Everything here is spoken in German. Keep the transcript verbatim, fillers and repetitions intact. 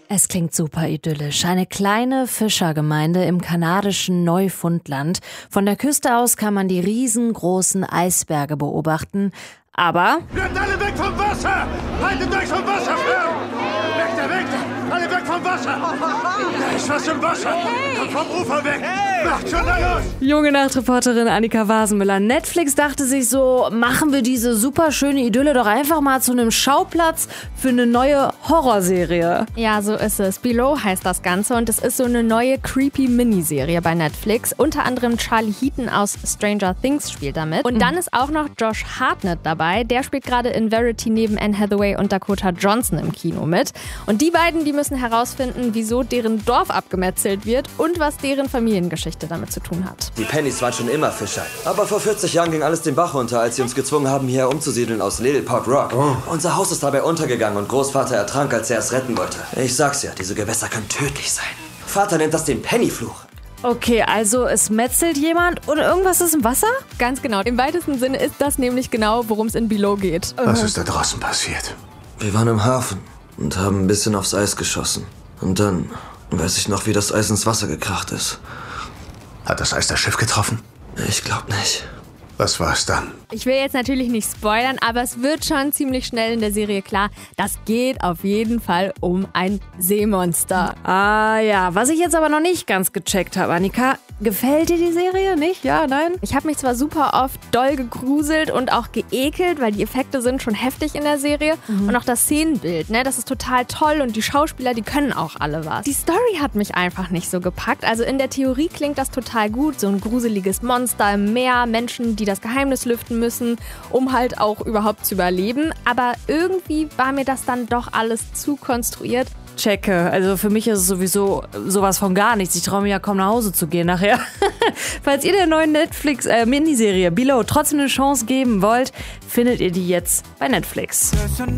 Es klingt super idyllisch. Eine kleine Fischergemeinde im kanadischen Neufundland. Von der Küste aus kann man die riesengroßen Eisberge beobachten. Aber... Bleibt alle weg vom Wasser! Haltet euch vom Wasser fern! Weg da, weg da! Alle weg vom Wasser! Da ist was im Wasser! Kommt vom Ufer weg! Macht schon da los! Junge Nachtreporterin Annika Wasenmüller. Netflix dachte sich so, machen wir diese super schöne Idylle doch einfach mal zu einem Schauplatz für eine neue Horrorserie. Ja, so ist es. Below heißt das Ganze und es ist so eine neue creepy Miniserie bei Netflix. Unter anderem Charlie Heaton aus Stranger Things spielt da mit. Und mhm. dann ist auch noch Josh Hartnett dabei. Der spielt gerade in Verity neben Anne Hathaway und Dakota Johnson im Kino mit. Und die beiden, die müssen herausfinden, wieso deren Dorf abgemetzelt wird und was deren Familiengeschichte damit zu tun hat. Die Pennys waren schon immer Fischer. Aber vor vierzig Jahren ging alles den Bach runter, als sie uns gezwungen haben, hierher umzusiedeln aus Little Pop Rock. Oh. Unser Haus ist dabei untergegangen und Großvater ertrank, als er es retten wollte. Ich sag's ja, diese Gewässer können tödlich sein. Vater nennt das den Pennyfluch. Okay, also es metzelt jemand und irgendwas ist im Wasser? Ganz genau. Im weitesten Sinne ist das nämlich genau, worum es in Below geht. Was ist da draußen passiert? Wir waren im Hafen und haben ein bisschen aufs Eis geschossen. Und dann weiß ich noch, wie das Eis ins Wasser gekracht ist. Hat das Eis das Schiff getroffen? Ich glaub nicht. Was war es dann? Ich will jetzt natürlich nicht spoilern, aber es wird schon ziemlich schnell in der Serie klar, das geht auf jeden Fall um ein Seemonster. Ah ja, was ich jetzt aber noch nicht ganz gecheckt habe, Annika, gefällt dir die Serie nicht? Ja, nein? Ich habe mich zwar super oft doll gegruselt und auch geekelt, weil die Effekte sind schon heftig in der Serie. Mhm. Und auch das Szenenbild, ne, das ist total toll und die Schauspieler, die können auch alle was. Die Story hat mich einfach nicht so gepackt. Also in der Theorie klingt das total gut, so ein gruseliges Monster im Meer, Menschen, die das Geheimnis lüften müssen, um halt auch überhaupt zu überleben. Aber irgendwie war mir das dann doch alles zu konstruiert. Checke. Also für mich ist es sowieso sowas von gar nichts. Ich traue mir ja kaum nach Hause zu gehen nachher. Falls ihr der neuen Netflix-Miniserie äh, Below trotzdem eine Chance geben wollt, findet ihr die jetzt bei Netflix.